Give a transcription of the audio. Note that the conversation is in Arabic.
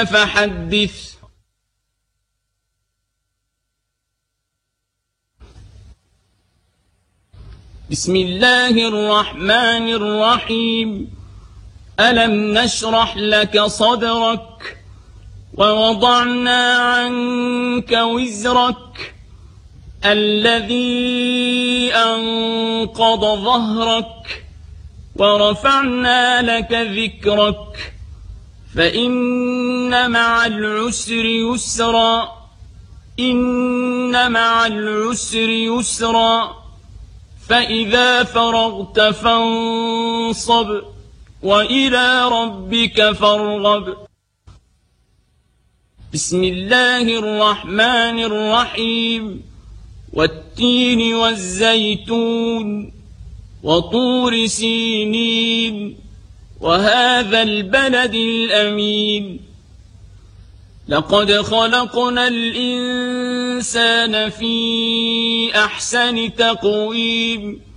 فحدث. بسم الله الرحمن الرحيم. ألم نشرح لك صدرك ووضعنا عنك وزرك الذي أنقض ظهرك ورفعنا لك ذكرك فإن مع العسر يسرا إن مع العسر يسرا فإذا فرغت فانصب وإلى ربك فارغب. بسم الله الرحمن الرحيم. والتين والزيتون وطور سينين وهذا البلد الأمين. لقد خلقنا الإنسان في أحسن تقويم